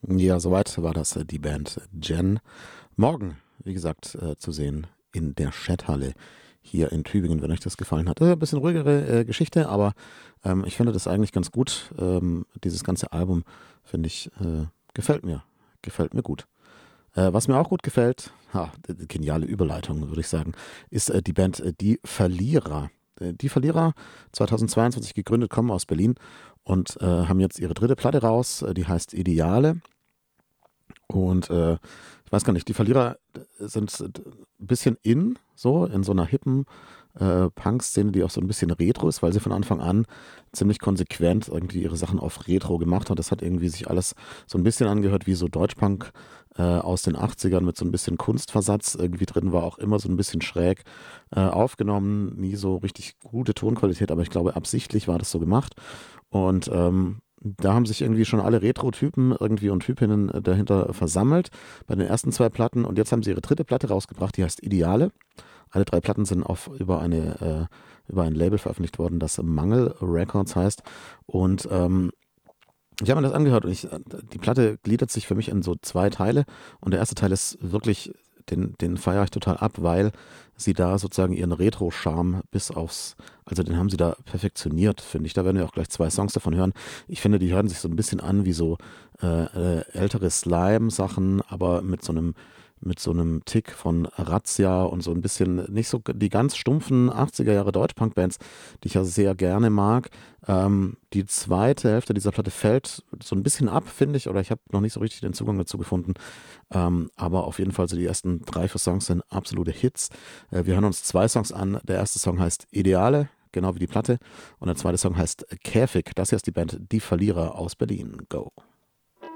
Ja, soweit war das die Band Jen. Morgen, wie gesagt, zu sehen in der Schatthalle hier in Tübingen, wenn euch das gefallen hat. Ein bisschen ruhigere Geschichte, aber ich finde das eigentlich ganz gut. Dieses ganze Album, finde ich, gefällt mir gut. Was mir auch gut gefällt, geniale Überleitung, würde ich sagen, ist die Band Die Verlierer. Die Verlierer, 2022 gegründet, kommen aus Berlin und haben jetzt ihre dritte Platte raus, die heißt Ideale. Und ich weiß gar nicht, die Verlierer sind ein bisschen in so einer hippen Punk-Szene, die auch so ein bisschen Retro ist, weil sie von Anfang an ziemlich konsequent irgendwie ihre Sachen auf Retro gemacht hat. Das hat irgendwie sich alles so ein bisschen angehört wie so Deutschpunk aus den 80ern mit so ein bisschen Kunstversatz. Irgendwie drin war auch immer so ein bisschen schräg aufgenommen, nie so richtig gute Tonqualität, aber ich glaube, absichtlich war das so gemacht. Und da haben sich irgendwie schon alle Retro-Typen irgendwie und Typinnen dahinter versammelt bei den ersten zwei Platten und jetzt haben sie ihre dritte Platte rausgebracht, die heißt Ideale. Alle drei Platten sind über ein Label veröffentlicht worden, das Mangel Records heißt. Und ich habe mir das angehört und die Platte gliedert sich für mich in so zwei Teile und der erste Teil ist wirklich, den feiere ich total ab, weil sie da sozusagen ihren Retro-Charme also den haben sie da perfektioniert, finde ich. Da werden wir auch gleich zwei Songs davon hören. Ich finde, die hören sich so ein bisschen an wie so ältere Slime-Sachen, aber mit so einem Tick von Razzia und so ein bisschen, nicht so die ganz stumpfen 80er Jahre Deutschpunk-Bands, die ich ja sehr gerne mag. Die zweite Hälfte dieser Platte fällt so ein bisschen ab, finde ich, oder ich habe noch nicht so richtig den Zugang dazu gefunden. Aber auf jeden Fall so die ersten drei, vier Songs sind absolute Hits. Wir hören uns zwei Songs an. Der erste Song heißt Ideale, genau wie die Platte. Und der zweite Song heißt Käfig. Das hier ist die Band Die Verlierer aus Berlin. Go.